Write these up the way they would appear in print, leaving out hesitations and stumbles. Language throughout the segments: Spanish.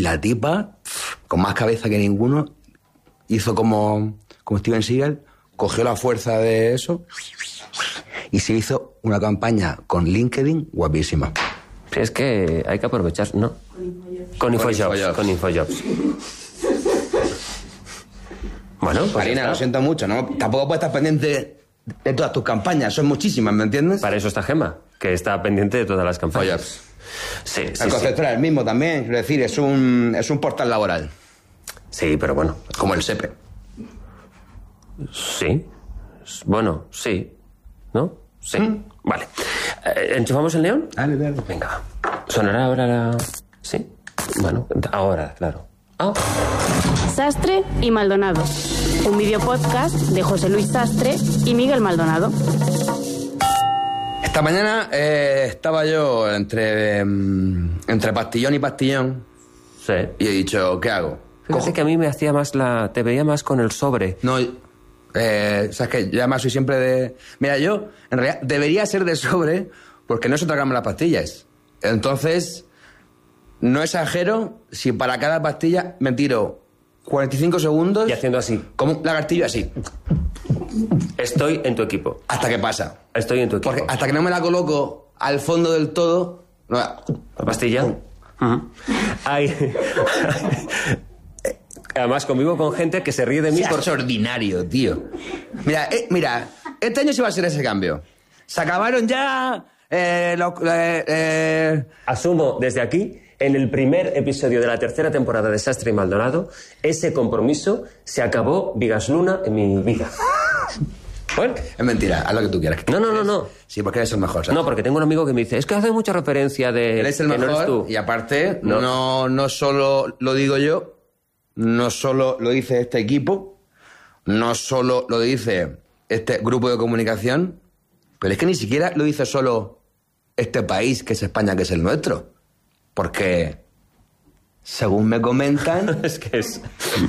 la tipa, con más cabeza que ninguno, hizo como Steven Seagal, cogió la fuerza de eso y se hizo una campaña con LinkedIn guapísima. Sí, es que hay que aprovechar, ¿no? Con Infojobs. Bueno, pues Marina, lo siento mucho, ¿no? Tampoco puedes estar pendiente de todas tus campañas, son muchísimas, ¿me entiendes? Para eso está Gemma, que está pendiente de todas las campañas. Sí, el concepto era el mismo también, quiero decir, es un portal laboral. Sí, pero bueno. Como el SEPE. Sí. Bueno, sí. ¿No? Sí. Vale. ¿Enchufamos el neón? Dale. Venga. ¿Sonará ahora la...? Sí. Bueno, ahora, claro. Sastre y Maldonado. Un videopodcast de José Luis Sastre y Miguel Maldonado. Esta mañana estaba yo entre pastillón y pastillón. Sí. Y he dicho, ¿qué hago? Fíjate que a mí me hacía más te veía más con el sobre. No, sabes que yo además soy siempre de... Mira, yo en realidad debería ser de sobre porque no sé tragarme las pastillas. Entonces, no exagero si para cada pastilla me tiro 45 segundos... Y haciendo así. Como un lagartillo así. Estoy en tu equipo. Hasta que pasa. Estoy en tu equipo. Porque hasta que no me la coloco al fondo del todo... No, ¿la pastilla? Hay... Además, convivo con gente que se ríe de mí por... Es ordinario, tío. Mira, este año sí va a ser ese cambio. Se acabaron ya... Asumo desde aquí, en el primer episodio de la tercera temporada de Sastre y Maldonado, ese compromiso se acabó Vigasluna en mi vida. Bueno. Es mentira, haz lo que tú quieras. No. Sí, porque eres el mejor, ¿sabes? No, porque tengo un amigo que me dice, es que hace mucha referencia de... Eres el mejor, no eres tú. Y aparte, no solo lo digo yo, no solo lo dice este equipo, no solo lo dice este grupo de comunicación, pero es que ni siquiera lo dice solo este país, que es España, que es el nuestro. Porque, según me comentan... es que es...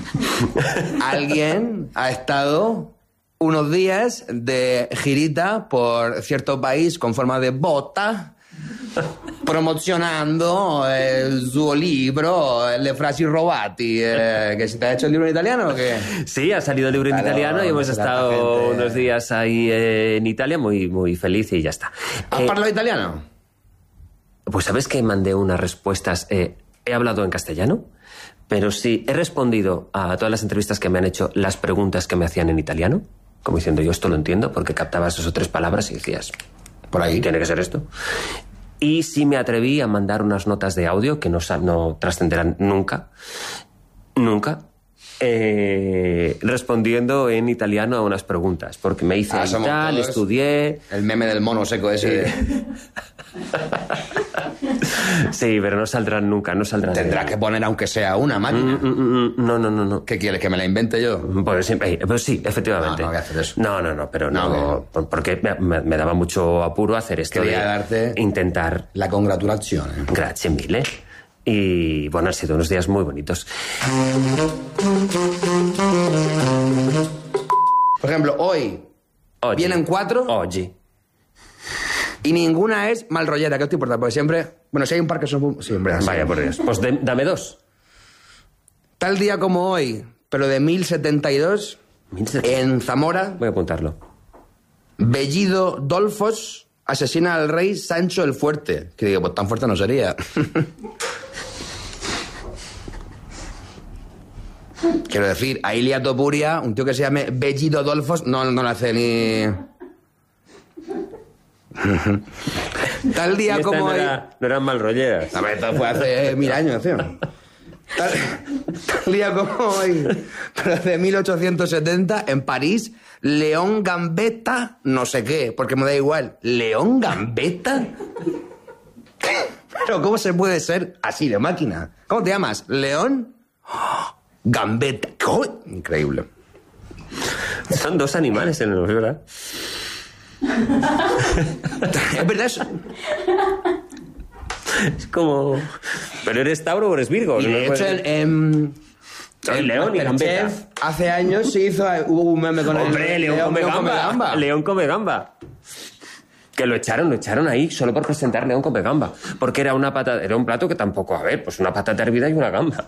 alguien ha estado unos días de girita por cierto país con forma de bota, promocionando su libro, Le frasi robati. ¿Que se te ha hecho el libro en italiano o qué? Sí, ha salido el libro en italiano y hemos estado unos días ahí en Italia muy, muy feliz y ya está. ¿Has hablado italiano? Pues sabes que mandé unas respuestas. He hablado en castellano, pero sí he respondido a todas las entrevistas que me han hecho las preguntas que me hacían en italiano, como diciendo yo esto lo entiendo, porque captabas 2 o 3 palabras y decías, por ahí tiene que ser esto. Y sí me atreví a mandar unas notas de audio que no trascenderán nunca, respondiendo en italiano a unas preguntas, porque me hice tal, estudié... El meme del mono seco ese. Sí, pero no saldrán nunca, no saldrán. Tendrás que poner aunque sea una máquina. No. ¿Qué quieres, que me la invente yo? Pues sí, efectivamente. No voy a hacer eso. No, pero no, porque me daba mucho apuro hacer esto. Quería darte intentar... la congratulazione. Grazie mille. Y bueno, han sido unos días muy bonitos. Por ejemplo, hoy vienen 4. Oggi. Y ninguna es mal rollera, que esto importa, porque siempre... Bueno, si hay un par que son... Siempre así. Vaya por Dios. Pues dame 2. Tal día como hoy, pero de 1072, en Zamora... Voy a apuntarlo. Bellido Dolfos asesina al rey Sancho el Fuerte. Que digo, pues tan fuerte no sería. Quiero decir, a Ilia Topuria, un tío que se llame Bellido Dolfos, no le hace ni... Tal día como hoy... No eran mal rolleras. A ver, esto fue hace 1000 años, tío. Tal día como hoy, pero de 1870, en París, León Gambetta, no sé qué, porque me da igual. ¿León Gambetta? Pero ¿cómo se puede ser así de máquina? ¿Cómo te llamas? ¿León? Gambetta. ¡Oh! Increíble. Son 2 animales en el ¿verdad? Es verdad eso. Es como... ¿Pero eres Tauro o eres Virgo? Y de hecho, soy León y Gambetta. Hace años hubo un meme con el León come gamba. León come gamba. Que lo echaron ahí solo por presentar León come gamba. Porque era un plato que tampoco, pues una patata hervida y una gamba.